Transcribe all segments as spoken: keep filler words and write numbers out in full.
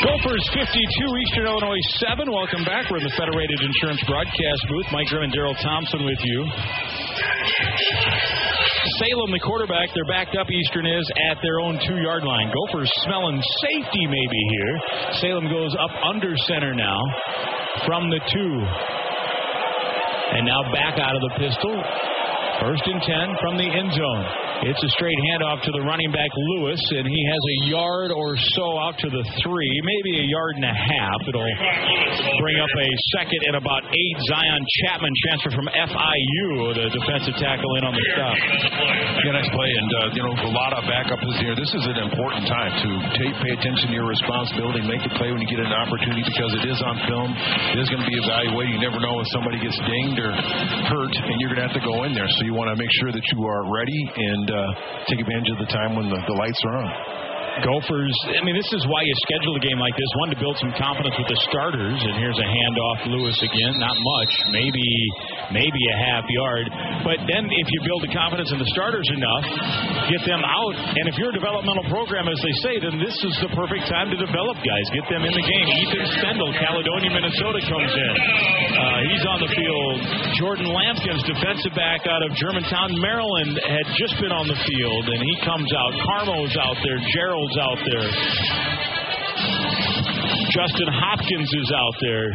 Gophers fifty-two, Eastern Illinois seven. Welcome back. We're in the Federated Insurance broadcast booth. Mike Grimm and Daryl Thompson with you. Salem, the quarterback, they're backed up, Eastern is, at their own two-yard line. Gophers smelling safety maybe here. Salem goes up under center now from the two. And now back out of the pistol. First and ten from the end zone. It's a straight handoff to the running back, Lewis, and he has a yard or so out to the three, maybe a yard and a half. It'll bring up a second and about eight. Zion Chapman, transfer from F I U, the defensive tackle in on the stop. Yeah, nice play, and, uh, you know, a lot of backup is here. This is an important time to take, pay attention to your responsibility, make the play when you get an opportunity because it is on film. It is going to be evaluated. You never know when somebody gets dinged or hurt, and you're going to have to go in there. So you want to make sure that you are ready and Uh, take advantage of the time when the, the lights are on. Gophers, I mean, this is why you schedule a game like this. One, to build some confidence with the starters. And here's a handoff, Lewis again. Not much, maybe maybe a half yard. But then if you build the confidence in the starters enough, get them out. And if you're a developmental program, as they say, then this is the perfect time to develop guys. Get them in the game. Ethan Stendel, Caledonia, Minnesota, comes in. Uh, he's on the field. Jordan Lampkins, defensive back out of Germantown, Maryland, had just been on the field. And he comes out. Carmo's out there. Gerald's out there. Justin Hopkins is out there.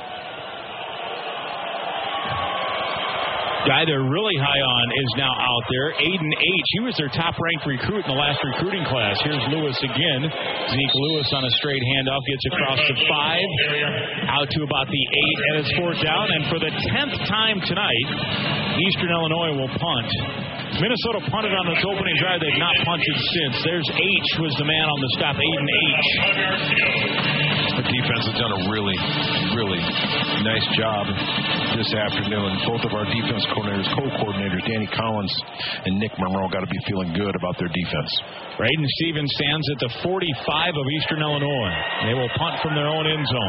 Guy they're really high on is now out there. Aiden H. He was their top-ranked recruit in the last recruiting class. Here's Lewis again. Zeke Lewis on a straight handoff gets across the five, out to about the eight, and it's fourth down. And for the tenth time tonight, Eastern Illinois will punt. Minnesota punted on its opening drive. They've not punted since. There's H was the man on the stop, Aiden H. The defense has done a really, really nice job this afternoon. Both of our defense coordinators, co-coordinators, Danny Collins and Nick Monroe, got to be feeling good about their defense. Braden Stevens stands at the forty-five of Eastern Illinois. They will punt from their own end zone.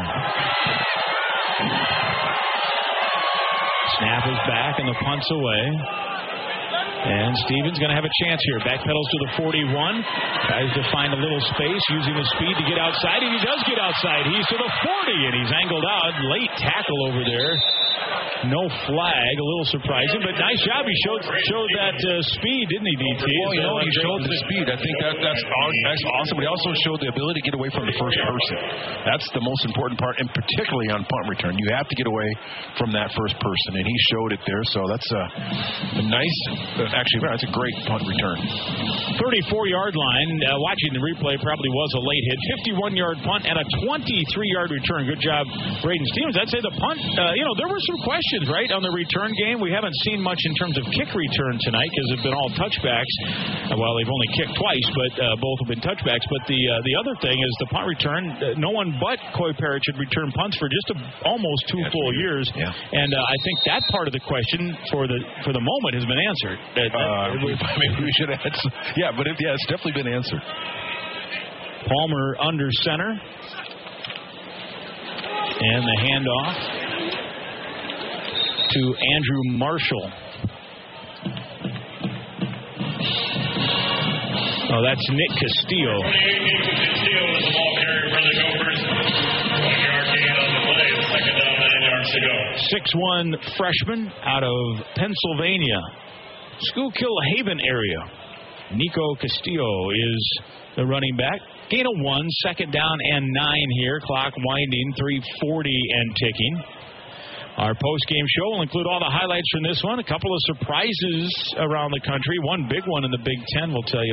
Snap is back and the punt's away. And Stevens going to have a chance here. Backpedals to the forty-one. Tries to find a little space using the speed to get outside. And he does get outside. He's to the forty. And he's angled out. Late tackle over there. No flag. A little surprising. But nice job. He showed showed that uh, speed, didn't he, D T? Well, you know, he showed the speed. I think that that's, that's awesome. But he also showed the ability to get away from the first person. That's the most important part, and particularly on punt return. You have to get away from that first person. And he showed it there. So that's a, a nice... Uh, Actually, that's a great punt return. thirty-four-yard line. Uh, watching the replay, probably was a late hit. fifty-one-yard punt and a twenty-three-yard return. Good job, Braden Stevens. I'd say the punt, uh, you know, there were some questions, right, on the return game. We haven't seen much in terms of kick return tonight because they've been all touchbacks. Uh, well, they've only kicked twice, but uh, both have been touchbacks. But the uh, the other thing is the punt return. Uh, no one but Coy Parrish had returned punts for just a, almost two yeah, full years. Yeah. And uh, I think that part of the question for the for the moment has been answered. That, that, uh, we, maybe we should have had some, yeah, but it, yeah, it's definitely been answered. Palmer under center. And the handoff to Andrew Marshall. Oh, that's Nick Castillo. Nick Castillo is the ball carrier for the Gophers. One-yard gain on the play. Second down, nine yards to go. six one freshman out of Pennsylvania. Schuylkill Haven area. Nico Castillo is the running back. Gain of one, second down and nine here. Clock winding, three forty and ticking. Our post-game show will include all the highlights from this one. A couple of surprises around the country. One big one in the Big Ten we'll tell you